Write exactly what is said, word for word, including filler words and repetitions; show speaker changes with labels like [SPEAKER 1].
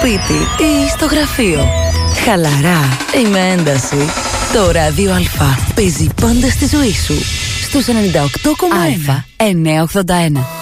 [SPEAKER 1] σπίτι ή στο γραφείο. Χαλαρά ή με ένταση. Το Ράδιο Α παίζει πάντα στη ζωή σου. Στους ενενήντα οκτώ κόμμα ένα.
[SPEAKER 2] Α εννιακόσια ογδόντα ένα.